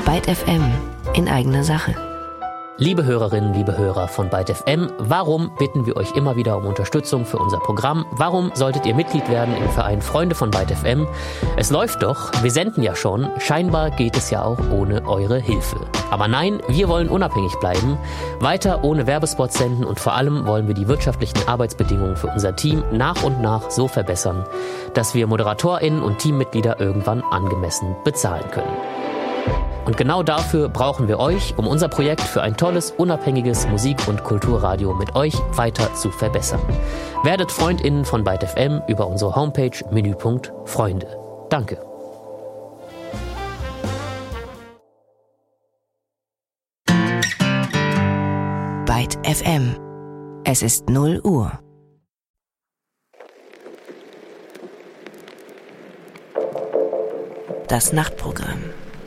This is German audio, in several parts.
Byte FM in eigener Sache. Liebe Hörerinnen, liebe Hörer von Byte FM, warum bitten wir euch immer wieder um Unterstützung für unser Programm? Warum solltet ihr Mitglied werden im Verein Freunde von Byte FM? Es läuft doch, wir senden ja schon, scheinbar geht es ja auch ohne eure Hilfe. Aber nein, wir wollen unabhängig bleiben, weiter ohne Werbespots senden und vor allem wollen wir die wirtschaftlichen Arbeitsbedingungen für unser Team nach und nach so verbessern, dass wir ModeratorInnen und Teammitglieder irgendwann angemessen bezahlen können. Und genau dafür brauchen wir euch, um unser Projekt für ein tolles, unabhängiges Musik- und Kulturradio mit euch weiter zu verbessern. Werdet FreundInnen von Byte FM über unsere Homepage Menüpunkt Freunde. Danke. Byte FM. Es ist 0 Uhr. Das Nachtprogramm.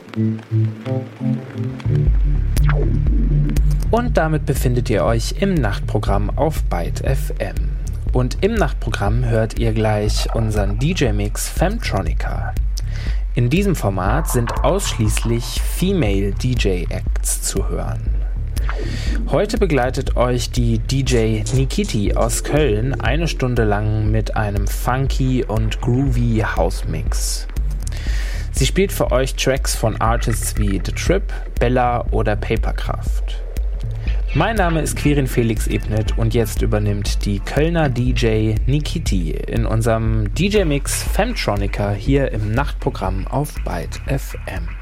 Und damit befindet ihr euch im Nachtprogramm auf Byte FM. Und im Nachtprogramm hört ihr gleich unseren DJ-Mix Femtronica. In diesem Format sind ausschließlich Female DJ-Acts zu hören. Heute begleitet euch die DJ Nikiti aus Köln 1 Stunde lang mit einem funky und groovy House-Mix. Sie spielt für euch Tracks von Artists wie The Trip, Bella oder Papercraft. Mein Name ist Quirin Felix Ebnet und jetzt übernimmt die Kölner DJ Nikiti in unserem DJ-Mix Femtronica hier im Nachtprogramm auf Byte FM.